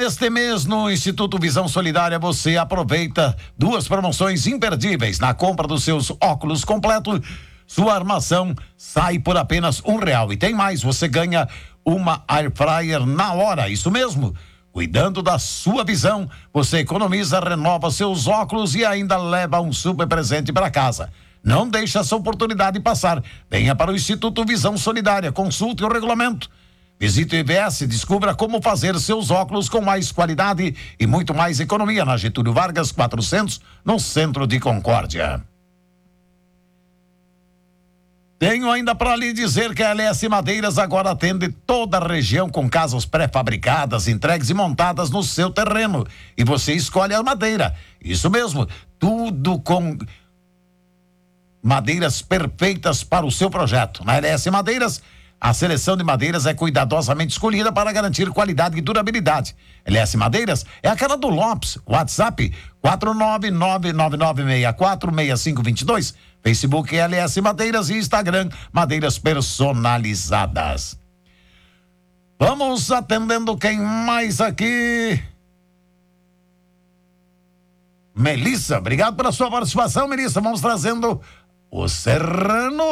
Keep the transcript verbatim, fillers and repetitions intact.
neste mês no Instituto Visão Solidária você aproveita duas promoções imperdíveis. Na compra dos seus óculos completos, sua armação sai por apenas um real. E tem mais, você ganha uma air fryer na hora, isso mesmo. Cuidando da sua visão, você economiza, renova seus óculos e ainda leva um super presente para casa. Não deixe essa oportunidade passar. Venha para o Instituto Visão Solidária, consulte o regulamento. Visite o I V S, descubra como fazer seus óculos com mais qualidade e muito mais economia na Getúlio Vargas quatrocentos, no centro de Concórdia. Tenho ainda para lhe dizer que a L S Madeiras agora atende toda a região com casas pré-fabricadas, entregues e montadas no seu terreno. E você escolhe a madeira. Isso mesmo, tudo com madeiras perfeitas para o seu projeto. Na L S Madeiras, a seleção de madeiras é cuidadosamente escolhida para garantir qualidade e durabilidade. L S Madeiras é a cara do Lopes. WhatsApp quatro nove nove nove nove seis quatro seis cinco dois dois. Facebook L S Madeiras e Instagram Madeiras Personalizadas. Vamos atendendo quem mais aqui. Melissa, obrigado pela sua participação, Melissa. Vamos trazendo o Serrano.